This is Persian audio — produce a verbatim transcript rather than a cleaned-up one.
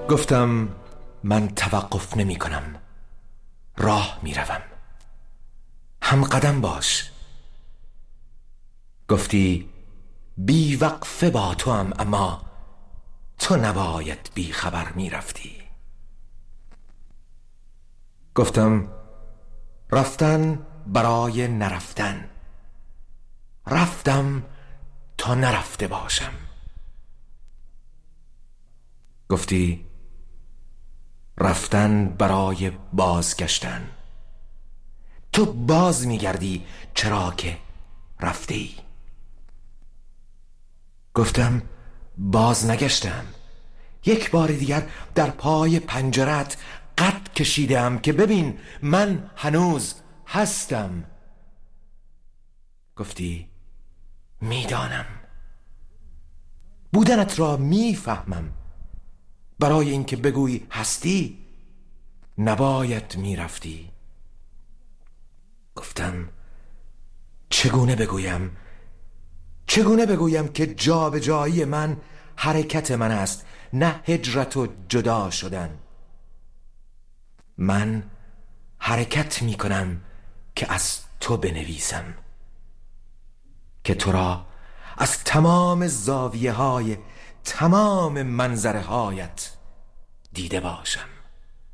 گفتم من توقف نمی کنم، راه می روم، هم قدم باش. گفتی بی وقفه با تو هم، اما تو نباید بی خبر می رفتی. گفتم رفتن برای نرفتن، رفتم تا نرفته باشم. گفتی رفتن برای بازگشتن، تو باز میگردی چرا که رفته ای. گفتم باز نگشتم، یک بار دیگر در پای پنجرت قد کشیدم که ببین من هنوز هستم. گفتی میدانم، بودنت را میفهمم، برای اینکه بگویی هستی نباید میرفتی. گفتم چگونه بگویم چگونه بگویم که جا به جایی من حرکت من است، نه هجرت و جدا شدن. من حرکت می کنم که از تو بنویسم، که تو را از تمام زاویه های تمام منظره هایت دیده باشم.